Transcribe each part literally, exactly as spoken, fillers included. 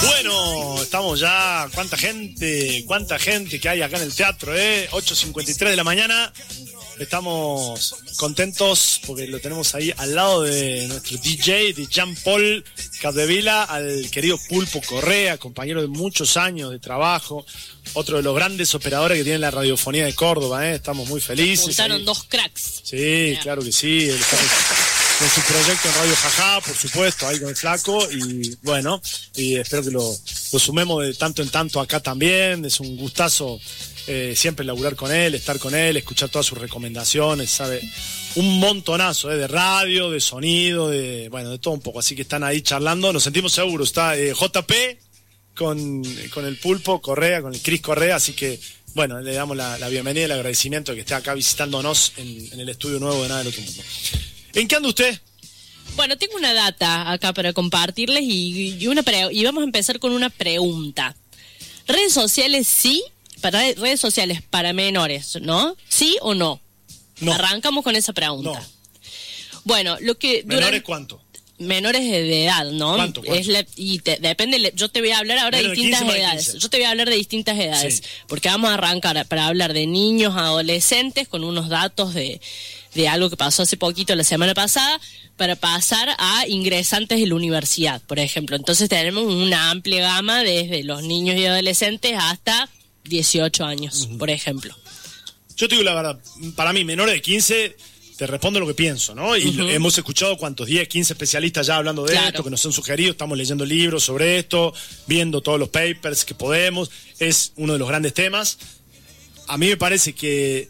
Bueno, estamos ya. ¿Cuánta gente? ¿Cuánta gente que hay acá en el teatro, eh? ocho cincuenta y tres de la mañana. Estamos contentos porque lo tenemos ahí al lado de nuestro D J, de Jean-Paul Capdevila, al querido Pulpo Correa, compañero de muchos años de trabajo, otro de los grandes operadores que tiene la radiofonía de Córdoba, ¿eh? Estamos muy felices. Juntaron dos cracks. Sí, yeah. Claro que sí. Él está con su proyecto en Radio Jajá, por supuesto, ahí con el flaco, y bueno, y espero que lo, lo sumemos de tanto en tanto acá también. Es un gustazo eh, siempre laburar con él, estar con él, escuchar todas sus recomendaciones, sabe un montonazo eh, de radio, de sonido, de bueno, de todo un poco, así que están ahí charlando, nos sentimos seguros. Está eh, J P con, con el Pulpo Correa, con el Cris Correa, así que bueno, le damos la, la bienvenida y el agradecimiento de que esté acá visitándonos en, en el estudio nuevo de Nada del Otro Mundo. ¿En qué anda usted? Bueno, tengo una data acá para compartirles y, y, una pre- y vamos a empezar con una pregunta. ¿Redes sociales sí? Para redes sociales para menores, ¿no? ¿Sí o no? No. Arrancamos con esa pregunta. No. Bueno, lo que... ¿Menores durante, cuánto? Menores de edad, ¿no? ¿Cuánto? ¿Cuánto? Es la, y te, depende, yo te voy a hablar ahora de distintas quince, edades. quince. Yo te voy a hablar de distintas edades, Sí. porque vamos a arrancar para hablar de niños, adolescentes, con unos datos de, de algo que pasó hace poquito, la semana pasada, para pasar a ingresantes de la universidad, por ejemplo. Entonces tenemos una amplia gama desde los niños y adolescentes hasta dieciocho años, uh-huh. por ejemplo. Yo te digo la verdad, para mí, menores de quince... te respondo lo que pienso, ¿no? Y uh-huh. hemos escuchado cuántos, diez, quince especialistas ya hablando de claro. esto, que nos han sugerido, estamos leyendo libros sobre esto, viendo todos los papers que podemos, es uno de los grandes temas. A mí me parece que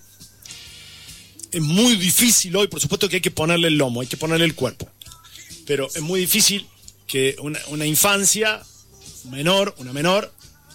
es muy difícil hoy, por supuesto que hay que ponerle el lomo, hay que ponerle el cuerpo, pero es muy difícil que una, una infancia, un menor, una menor,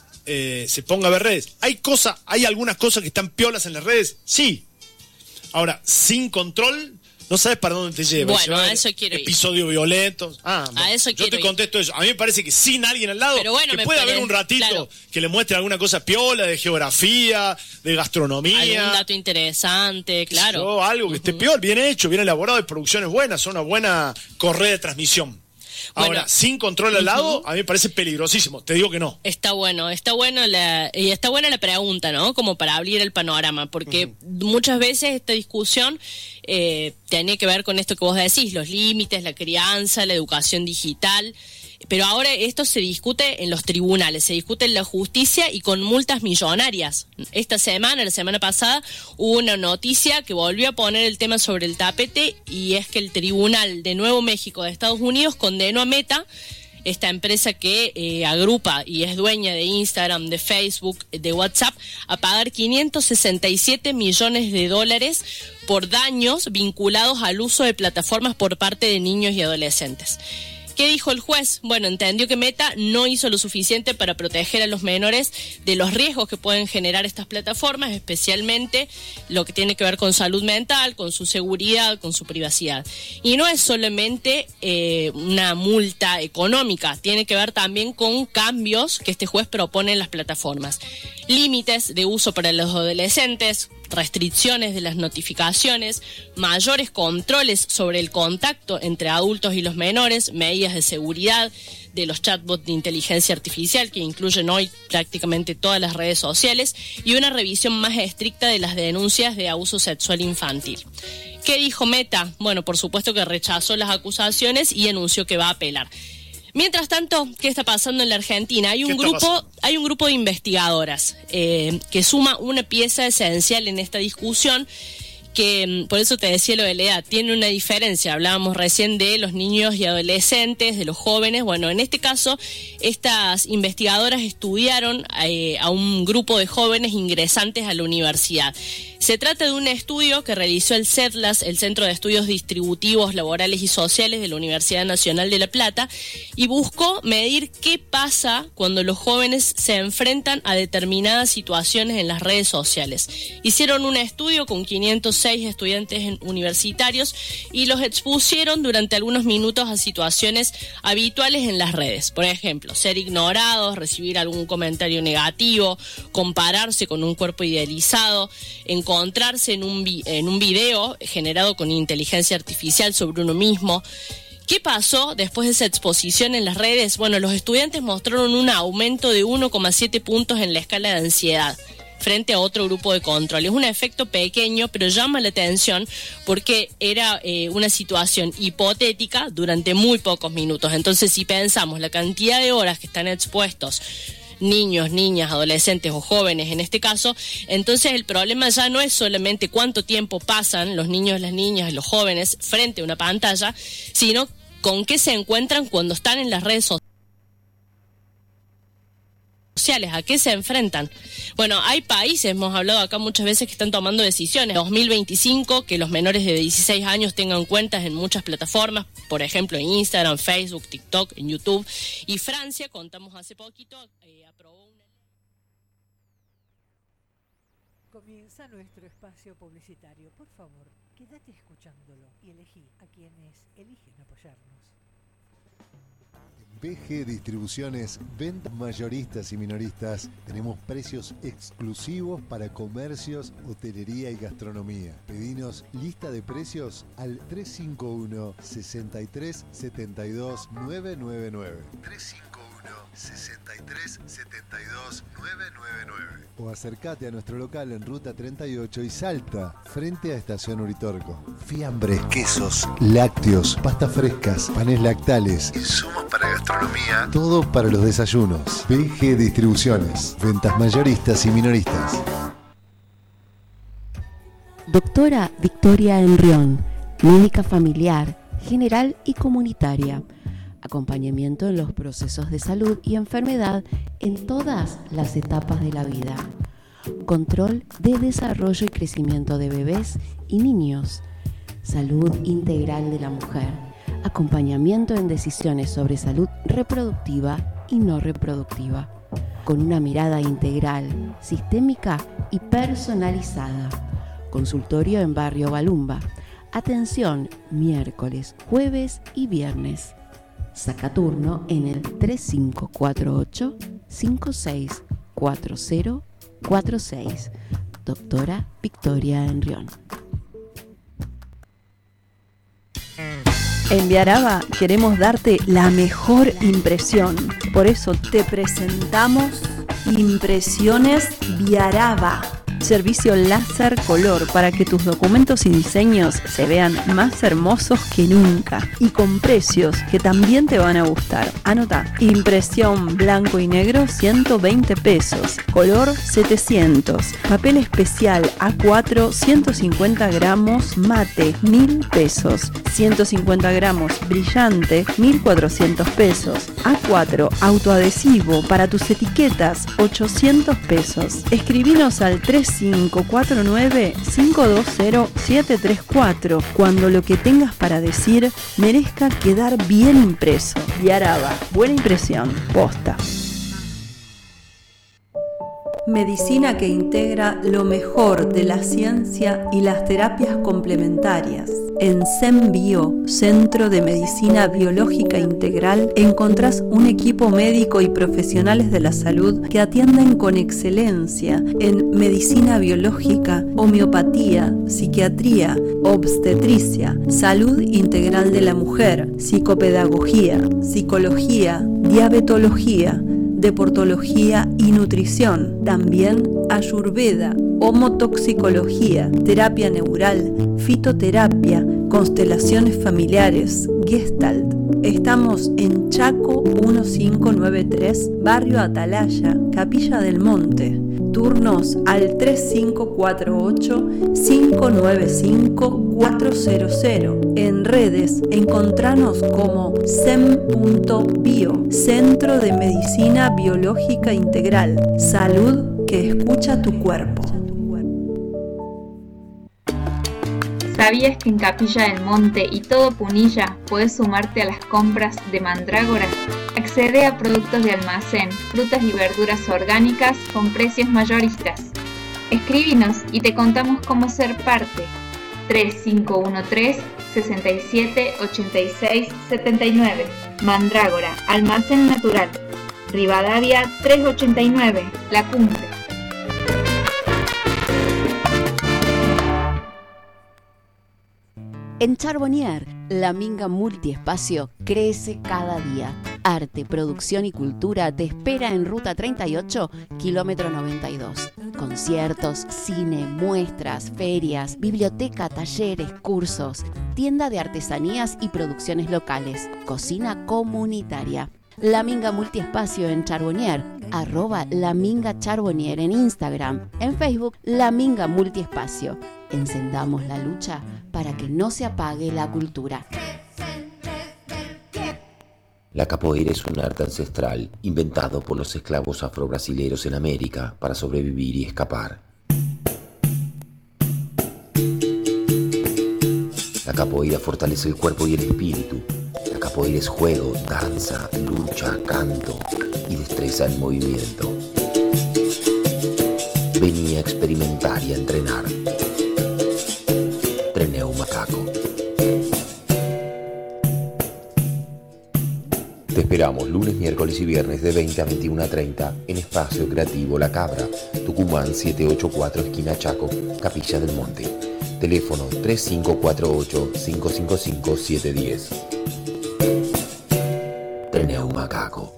eh, se ponga a ver redes. ¿Hay cosas, hay algunas cosas que están piolas en las redes? Sí. Ahora, sin control, no sabes para dónde te lleva. Bueno, a eso quiero ir. Episodios violentos. Ah, bueno, a eso yo quiero te contesto ir. eso. A mí me parece que sin alguien al lado, pero bueno, que me puede parece, haber un ratito claro. que le muestre alguna cosa piola de geografía, de gastronomía. Algún dato interesante, claro. Yo, algo que uh-huh. esté peor, bien hecho, bien elaborado, de producciones buenas, son una buena correa de transmisión. Ahora, bueno, sin control al lado, uh-huh. a mí me parece peligrosísimo. Te digo que no. Está bueno, está bueno la, y está buena la pregunta, ¿no? Como para abrir el panorama, porque uh-huh. muchas veces esta discusión eh, tiene que ver con esto que vos decís, los límites, la crianza, la educación digital. Pero ahora esto se discute en los tribunales, se discute en la justicia y con multas millonarias. Esta semana, la semana pasada, hubo una noticia que volvió a poner el tema sobre el tapete, y es que el Tribunal de Nuevo México de Estados Unidos condenó a Meta, esta empresa que eh, agrupa y es dueña de Instagram, de Facebook, de WhatsApp, a pagar quinientos sesenta y siete millones de dólares por daños vinculados al uso de plataformas por parte de niños y adolescentes. ¿Qué dijo el juez? Bueno, entendió que Meta no hizo lo suficiente para proteger a los menores de los riesgos que pueden generar estas plataformas, especialmente lo que tiene que ver con salud mental, con su seguridad, con su privacidad. Y no es solamente eh, una multa económica, tiene que ver también con cambios que este juez propone en las plataformas. Límites de uso para los adolescentes, restricciones de las notificaciones, mayores controles sobre el contacto entre adultos y los menores, medidas de seguridad de los chatbots de inteligencia artificial que incluyen hoy prácticamente todas las redes sociales, y una revisión más estricta de las denuncias de abuso sexual infantil. ¿Qué dijo Meta? Bueno, por supuesto que rechazó las acusaciones y anunció que va a apelar. Mientras tanto, ¿qué está pasando en la Argentina? Hay un grupo, hay un grupo de investigadoras eh, que suma una pieza esencial en esta discusión, que por eso te decía lo de la edad, tiene una diferencia. Hablábamos recién de los niños y adolescentes, de los jóvenes. Bueno, en este caso, estas investigadoras estudiaron eh, a un grupo de jóvenes ingresantes a la universidad. Se trata de un estudio que realizó el CEDLAS, el Centro de Estudios Distributivos, Laborales y Sociales de la Universidad Nacional de La Plata, y buscó medir qué pasa cuando los jóvenes se enfrentan a determinadas situaciones en las redes sociales. Hicieron un estudio con quinientos seis estudiantes universitarios y los expusieron durante algunos minutos a situaciones habituales en las redes. Por ejemplo, ser ignorados, recibir algún comentario negativo, compararse con un cuerpo idealizado, encontrarse en un, vi- en un video generado con inteligencia artificial sobre uno mismo, ¿Qué pasó después de esa exposición en las redes? Bueno, los estudiantes mostraron un aumento de uno coma siete puntos en la escala de ansiedad frente a otro grupo de control. Es un efecto pequeño, pero llama la atención porque era eh, una situación hipotética durante muy pocos minutos. Entonces, si pensamos la cantidad de horas que están expuestos niños, niñas, adolescentes o jóvenes en este caso, entonces el problema ya no es solamente cuánto tiempo pasan los niños, las niñas y los jóvenes frente a una pantalla, sino con qué se encuentran cuando están en las redes sociales, a qué se enfrentan. Bueno, hay países, hemos hablado acá muchas veces, que están tomando decisiones. dos mil veinticinco, que los menores de dieciséis años tengan cuentas en muchas plataformas, por ejemplo en Instagram, Facebook, TikTok, en YouTube. Y Francia, contamos hace poquito, eh, aprobó una... Comienza nuestro espacio publicitario. Por favor, quédate escuchándolo y elegí a quienes eligen apoyarnos. B G Distribuciones, ventas mayoristas y minoristas. Tenemos precios exclusivos para comercios, hotelería y gastronomía. Pedinos lista de precios al tres cinco uno, seis tres siete dos, nueve nueve nueve. tres cinco uno, seis tres siete dos, nueve nueve nueve. O acércate a nuestro local en Ruta treinta y ocho y Salta, frente a Estación Uritorco. Fiambres, quesos, lácteos, pastas frescas, panes lactales, insumos para gastronomía, todo para los desayunos. B G Distribuciones, ventas mayoristas y minoristas. Doctora Victoria Enrión, médica familiar, general y comunitaria. Acompañamiento en los procesos de salud y enfermedad en todas las etapas de la vida. Control de desarrollo y crecimiento de bebés y niños. Salud integral de la mujer. Acompañamiento en decisiones sobre salud reproductiva y no reproductiva. Con una mirada integral, sistémica y personalizada. Consultorio en Barrio Balumba. Atención miércoles, jueves y viernes. Saca turno en el tres cinco cuatro ocho, cinco seis cuatro cero cuatro seis. Doctora Victoria Enrión. En Viaraba queremos darte la mejor impresión. Por eso te presentamos Impresiones Viaraba. Servicio láser color para que tus documentos y diseños se vean más hermosos que nunca y con precios que también te van a gustar. Anota: impresión blanco y negro ciento veinte pesos, color setecientos, papel especial A cuatro ciento cincuenta gramos mate mil pesos, ciento cincuenta gramos brillante mil cuatrocientos pesos, A cuatro autoadhesivo para tus etiquetas ochocientos pesos. Escribinos al tres cinco cuatro nueve, cinco dos cero, siete tres cuatro cuando lo que tengas para decir merezca quedar bien impreso. Viaraba, buena impresión, posta. Medicina que integra lo mejor de la ciencia y las terapias complementarias. En SEMBio, Centro de Medicina Biológica Integral, encontrás un equipo médico y profesionales de la salud que atienden con excelencia en medicina biológica, homeopatía, psiquiatría, obstetricia, salud integral de la mujer, psicopedagogía, psicología, diabetología, deportología y nutrición, también ayurveda, homotoxicología, terapia neural, fitoterapia, constelaciones familiares, Gestalt. Estamos en Chaco mil quinientos noventa y tres, Barrio Atalaya, Capilla del Monte. Turnos al tres cinco cuatro ocho, cinco nueve cinco, cuatro cero cero. En redes, encontranos como sem punto bio, Centro de Medicina Biológica Integral. Salud que escucha tu cuerpo. ¿Sabías que en Capilla del Monte y todo Punilla puedes sumarte a las compras de Mandrágora? Accede a productos de almacén, frutas y verduras orgánicas con precios mayoristas. Escríbenos y te contamos cómo ser parte. tres cinco uno tres, seis siete, ocho seis siete nueve. Mandrágora, almacén natural. Rivadavia trescientos ochenta y nueve, La Cumbre. En Charbonnier, la minga multiespacio crece cada día. Arte, producción y cultura te espera en Ruta treinta y ocho, kilómetro noventa y dos. Conciertos, cine, muestras, ferias, biblioteca, talleres, cursos, tienda de artesanías y producciones locales, cocina comunitaria. La Minga Multiespacio en Charbonnier, arroba La Minga Charbonnier en Instagram, en Facebook La Minga Multiespacio. Encendamos la lucha para que no se apague la cultura. La capoeira es un arte ancestral inventado por los esclavos afrobrasileros en América para sobrevivir y escapar. La capoeira fortalece el cuerpo y el espíritu. La capoeira es juego, danza, lucha, canto y destreza en movimiento. Vení a experimentar y a entrenar. Treneu Macaco. Te esperamos lunes, miércoles y viernes de veinte a veintiuno treinta en Espacio Creativo La Cabra, Tucumán setecientos ochenta y cuatro, esquina Chaco, Capilla del Monte. Teléfono tres cinco cuatro ocho, cinco cinco cinco, siete uno cero. Treneu Macaco.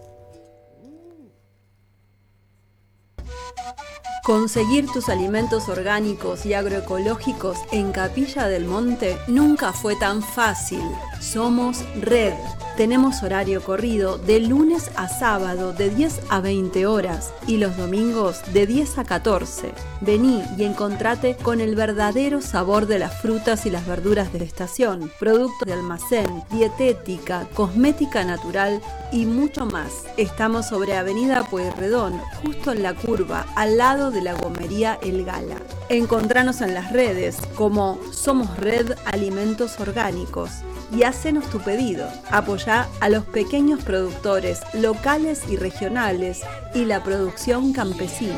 Conseguir tus alimentos orgánicos y agroecológicos en Capilla del Monte nunca fue tan fácil. Somos Red. Tenemos horario corrido de lunes a sábado de diez a veinte horas y los domingos de diez a catorce. Vení y encontrate con el verdadero sabor de las frutas y las verduras de la estación, productos de almacén, dietética, cosmética natural y mucho más. Estamos sobre Avenida Pueyrredón, justo en la curva, al lado de la gomería El Gala. Encontranos en las redes como Somos Red Alimentos Orgánicos y hacenos tu pedido. Apoyá a los pequeños productores locales y regionales y la producción campesina.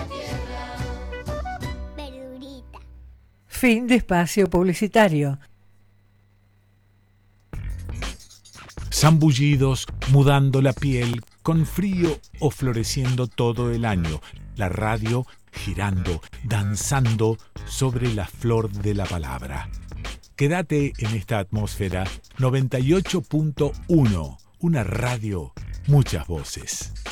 Fin de espacio publicitario. Zambullidos, mudando la piel, con frío o floreciendo todo el año. La radio girando, danzando sobre la flor de la palabra. Quédate en esta atmósfera noventa y ocho punto uno, una radio, muchas voces.